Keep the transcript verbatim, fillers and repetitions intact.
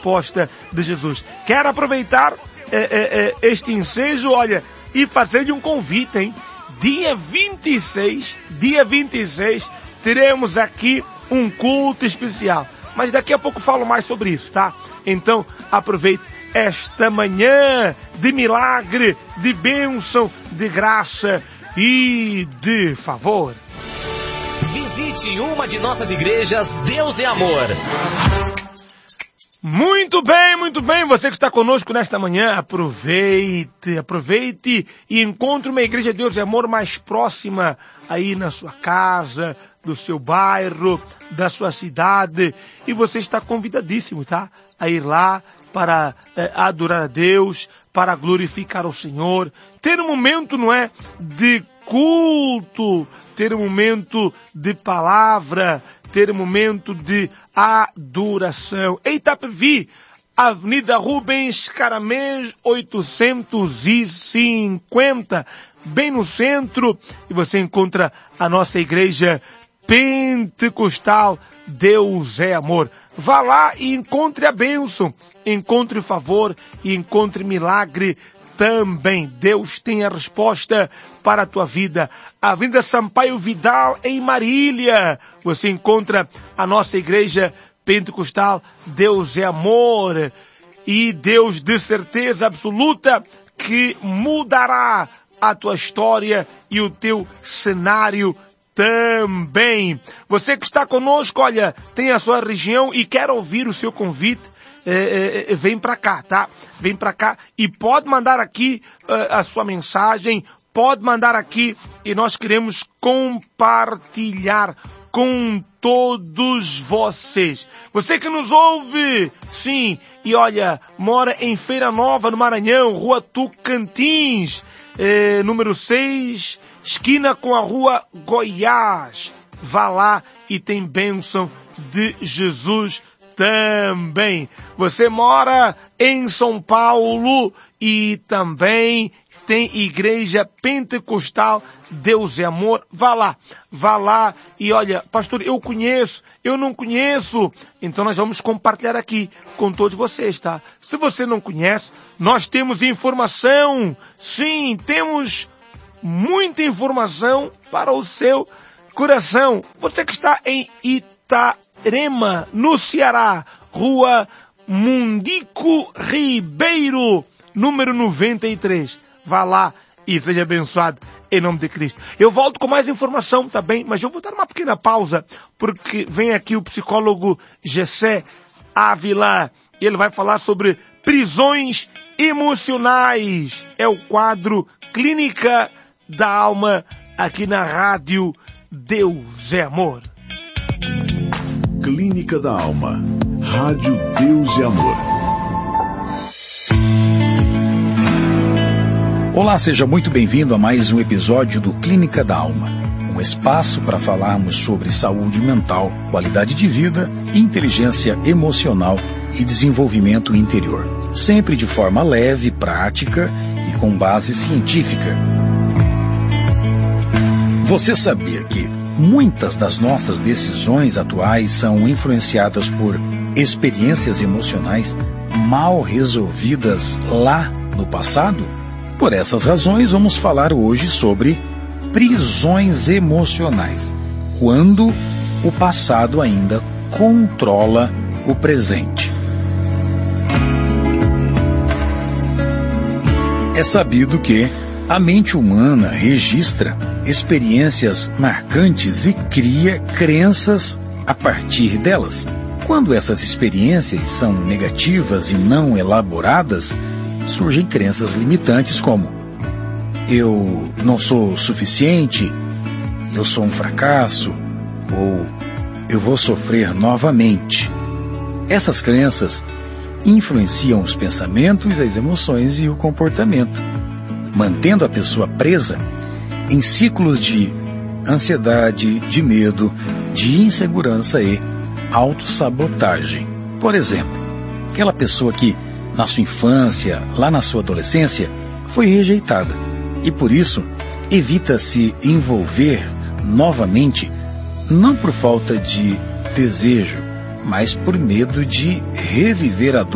resposta de Jesus. Quero aproveitar é, é, é, este ensejo, olha, e fazer-lhe um convite, hein? Dia vinte e seis, dia vinte e seis, teremos aqui um culto especial. Mas daqui a pouco falo mais sobre isso, tá? Então, aproveite esta manhã de milagre, de bênção, de graça e de favor. Visite uma de nossas igrejas, Deus é Amor. Muito bem, muito bem. Você que está conosco nesta manhã, aproveite, aproveite e encontre uma igreja Deus é Amor mais próxima aí na sua casa, do seu bairro, da sua cidade. E você está convidadíssimo, tá? A ir lá para é, adorar a Deus, para glorificar o Senhor, ter um momento, não é, de culto, ter um momento de palavra, ter um momento de adoração. Em Itapevi, Avenida Rubens Caramês, oitocentos e cinquenta, bem no centro, e você encontra a nossa igreja pentecostal Deus é Amor. Vá lá e encontre a bênção, encontre favor e encontre milagre também. Deus tem a resposta para a tua vida. Avenida Sampaio Vidal, em Marília, você encontra a nossa igreja pentecostal Deus é Amor. E Deus, de certeza absoluta, que mudará a tua história e o teu cenário também. Você que está conosco, olha, tem a sua região e quer ouvir o seu convite, é, é, vem para cá, tá? Vem para cá e pode mandar aqui uh, a sua mensagem, pode mandar aqui e nós queremos compartilhar com todos vocês. Você que nos ouve, sim, e olha, mora em Feira Nova, no Maranhão, Rua Tucantins, é, número seis, esquina com a Rua Goiás. Vá lá e tem bênção de Jesus também. Você mora em São Paulo e também tem igreja pentecostal Deus é Amor. Vá lá, vá lá e olha, pastor, eu conheço, eu não conheço. Então nós vamos compartilhar aqui com todos vocês, tá? Se você não conhece, nós temos informação. Sim, temos muita informação para o seu coração. Você que está em Itarema, no Ceará, Rua Mundico Ribeiro, número noventa e três. Vá lá e seja abençoado em nome de Cristo. Eu volto com mais informação, tá bem? Mas eu vou dar uma pequena pausa, porque vem aqui o psicólogo Gessé Ávila. Ele vai falar sobre prisões emocionais. É o quadro Clínica da Alma, aqui na rádio Deus é Amor. Clínica da Alma, rádio Deus é Amor. Olá, seja muito bem-vindo a mais um episódio do Clínica da Alma, um espaço para falarmos sobre saúde mental, qualidade de vida, inteligência emocional e desenvolvimento interior, sempre de forma leve, prática e com base científica. Você sabia que muitas das nossas decisões atuais são influenciadas por experiências emocionais mal resolvidas lá no passado? Por essas razões, vamos falar hoje sobre prisões emocionais, quando o passado ainda controla o presente. É sabido que a mente humana registra experiências marcantes e cria crenças a partir delas. Quando essas experiências são negativas e não elaboradas, surgem crenças limitantes como: eu não sou suficiente, eu sou um fracasso, ou eu vou sofrer novamente. Essas crenças influenciam os pensamentos, as emoções e o comportamento, mantendo a pessoa presa em ciclos de ansiedade, de medo, de insegurança e autossabotagem. Por exemplo, aquela pessoa que na sua infância, lá na sua adolescência, foi rejeitada e por isso evita se envolver novamente, não por falta de desejo, mas por medo de reviver a dor